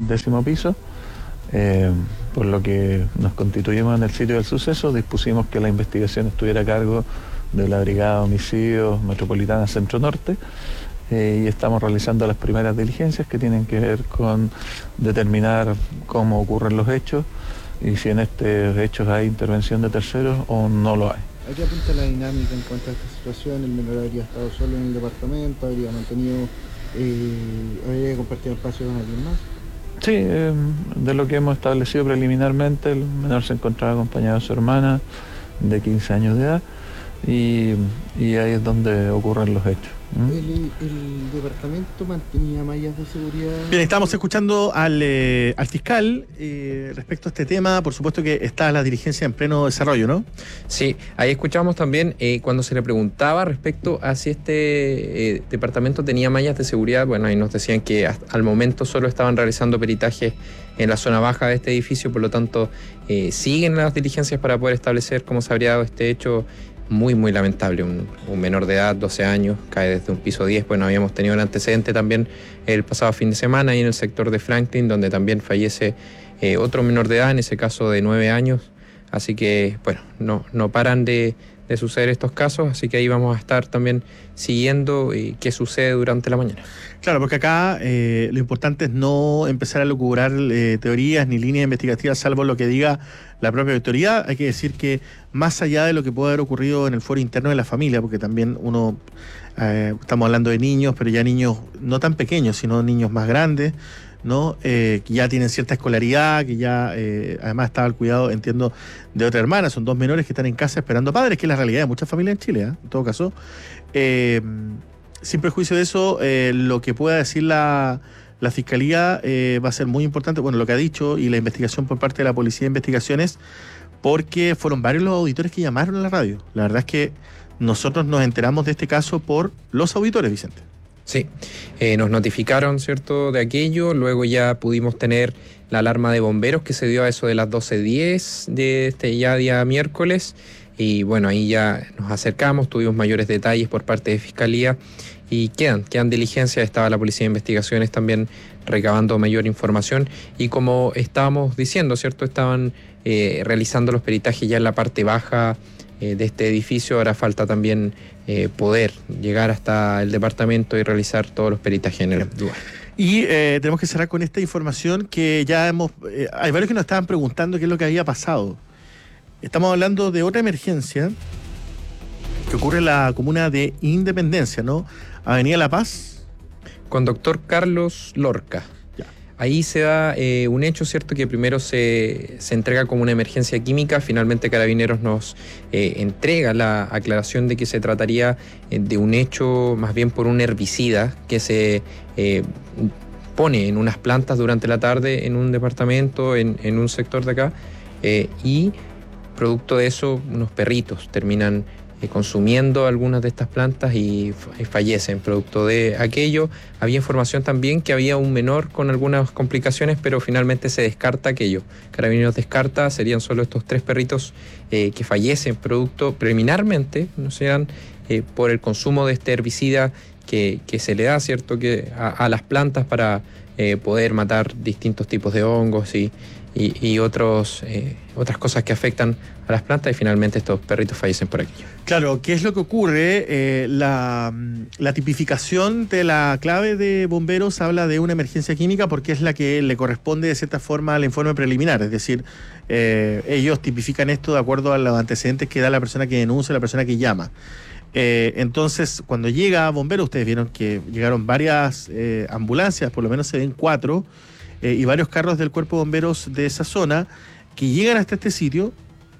10º piso, por lo que nos constituimos en el sitio del suceso, dispusimos que la investigación estuviera a cargo de la Brigada de Homicidios Metropolitana Centro Norte, y estamos realizando las primeras diligencias que tienen que ver con determinar cómo ocurren los hechos y si en estos hechos hay intervención de terceros o no lo hay. ¿A qué apunta la dinámica en cuanto a esta situación? ¿El menor habría estado solo en el departamento? ¿Habría compartido espacio con alguien más? Sí, de lo que hemos establecido preliminarmente, el menor se encontraba acompañado de su hermana de 15 años de edad y ahí es donde ocurren los hechos. ¿El departamento mantenía mallas de seguridad? Bien, estamos escuchando al fiscal respecto a este tema. Por supuesto que está la dirigencia en pleno desarrollo, ¿no? Sí, ahí escuchamos también cuando se le preguntaba respecto a si este departamento tenía mallas de seguridad. Bueno, ahí nos decían que al momento solo estaban realizando peritajes en la zona baja de este edificio, por lo tanto siguen las diligencias para poder establecer cómo se habría dado este hecho. Muy, muy lamentable, un menor de edad, 12 años, cae desde un piso 10. Bueno, habíamos tenido el antecedente también el pasado fin de semana ahí en el sector de Franklin, donde también fallece otro menor de edad, en ese caso de 9 años. Así que, bueno, no paran de suceder estos casos, así que ahí vamos a estar también siguiendo qué sucede durante la mañana. Claro, porque acá lo importante es no empezar a lucubrar teorías ni líneas investigativas, salvo lo que diga la propia autoridad. Hay que decir que más allá de lo que puede haber ocurrido en el foro interno de la familia, porque también estamos hablando de niños, pero ya niños no tan pequeños, sino niños más grandes, ¿no? Que ya tienen cierta escolaridad, que ya además estaba al cuidado, entiendo, de otra hermana. Son 2 menores que están en casa esperando padres, que es la realidad de muchas familias en Chile, en todo caso. Sin prejuicio de eso, lo que pueda decir la Fiscalía va a ser muy importante, bueno, lo que ha dicho, y la investigación por parte de la Policía de Investigaciones, porque fueron varios los auditores que llamaron a la radio. La verdad es que nosotros nos enteramos de este caso por los auditores, Vicente. Sí, nos notificaron, ¿cierto?, de aquello. Luego ya pudimos tener la alarma de bomberos que se dio a eso de las 12:10 de este ya día miércoles. Y bueno, ahí ya nos acercamos, tuvimos mayores detalles por parte de Fiscalía y quedan diligencias. Estaba la Policía de Investigaciones también recabando mayor información y como estábamos diciendo, ¿cierto?, estaban realizando los peritajes ya en la parte baja de este edificio. Ahora falta también poder llegar hasta el departamento y realizar todos los peritajes en el lugar. Y tenemos que cerrar con esta información que ya hemos... hay varios que nos estaban preguntando qué es lo que había pasado. Estamos hablando de otra emergencia que ocurre en la comuna de Independencia, ¿no? Avenida La Paz. Con doctor Carlos Lorca. Ya. Ahí se da un hecho, ¿cierto?, que primero se entrega como una emergencia química. Finalmente Carabineros nos entrega la aclaración de que se trataría de un hecho más bien por un herbicida que se pone en unas plantas durante la tarde en un departamento, en un sector de acá, y producto de eso unos perritos terminan consumiendo algunas de estas plantas y fallecen producto de aquello. Había información también que había un menor con algunas complicaciones, pero finalmente se descarta aquello. Carabineros descarta, serían solo estos 3 perritos que fallecen producto preliminarmente, no sean por el consumo de este herbicida que se le da, ¿cierto?, que a las plantas para poder matar distintos tipos de hongos y otras cosas que afectan a las plantas, y finalmente estos perritos fallecen por aquello. Claro, ¿qué es lo que ocurre? La tipificación de la clave de bomberos habla de una emergencia química porque es la que le corresponde de cierta forma al informe preliminar, es decir, ellos tipifican esto de acuerdo a los antecedentes que da la persona que denuncia, la persona que llama. Entonces, cuando llega bomberos, ustedes vieron que llegaron varias ambulancias, por lo menos se ven 4, y varios carros del cuerpo de bomberos de esa zona que llegan hasta este sitio,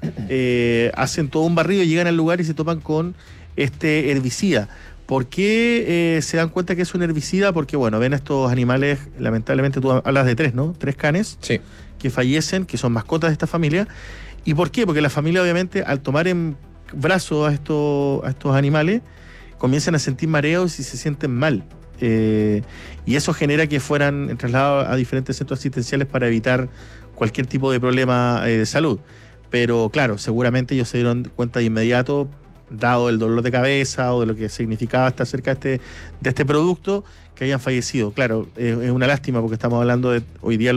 hacen todo un barrido, llegan al lugar y se topan con este herbicida. ¿Por qué se dan cuenta que es un herbicida? Porque, bueno, ven a estos animales, lamentablemente tú hablas de 3, ¿no? 3 canes, sí, que fallecen, que son mascotas de esta familia. ¿Y por qué? Porque la familia, obviamente, al tomar en brazos a estos animales, comienzan a sentir mareos y se sienten mal. Y eso genera que fueran trasladados a diferentes centros asistenciales para evitar cualquier tipo de problema de salud. Pero claro, seguramente ellos se dieron cuenta de inmediato, dado el dolor de cabeza o de lo que significaba estar cerca de este producto, que hayan fallecido. Claro, es una lástima porque estamos hablando de hoy día